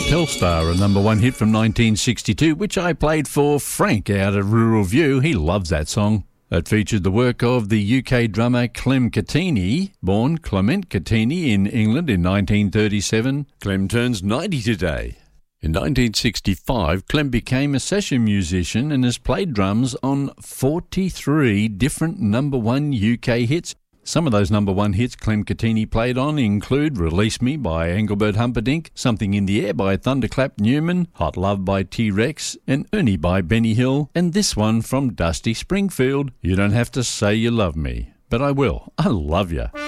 Telstar, a number one hit from 1962, which I played for Frank out of Rural View. He loves that song. It featured the work of the UK drummer Clem Cattini, born Clement Cattini in England in 1937. Clem turns 90 today. In 1965, Clem became a session musician and has played drums on 43 different number one UK hits. Some of those number one hits Clem Cattini played on include Release Me by Engelbert Humperdinck, Something in the Air by Thunderclap Newman, Hot Love by T-Rex, and Ernie by Benny Hill, and this one from Dusty Springfield, You Don't Have to Say You Love Me, but I will. I love ya.